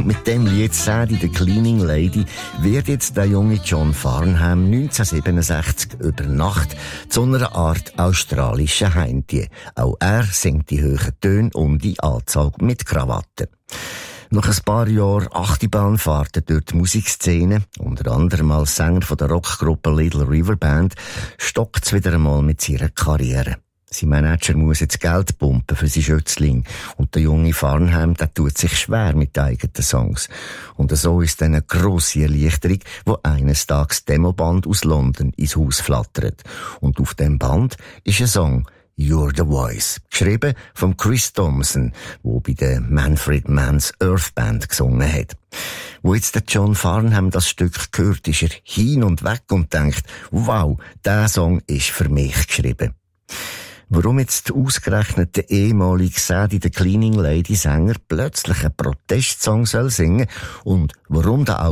Mit dem Lied «Sadie the Cleaning Lady» wird jetzt der junge John Farnham 1967 über Nacht zu einer Art australischen Heimtier. Auch er singt die hohen Töne und die Anzahl mit Krawatte. Nach ein paar Jahren Achterbahnfahrten durch die Musikszene, unter anderem als Sänger von der Rockgruppe Little River Band, stockt's wieder einmal mit seiner Karriere. Sein Manager muss jetzt Geld pumpen für seinen Schützling. Und der junge Farnham, der tut sich schwer mit eigenen Songs. Und so ist dann eine grosse Erleichterung, wo eines Tages Demoband aus London ins Haus flattert. Und auf dem Band ist ein Song, You're the Voice, geschrieben von Chris Thompson, wo bei der Manfred Mann's Earth Band gesungen hat. Wo jetzt der John Farnham das Stück hört, ist er hin und weg und denkt, wow, der Song ist für mich geschrieben. Warum jetzt ausgerechnet der ehemalige Sadie the Cleaning Lady Sänger plötzlich einen Protestsong soll singen und warum da auch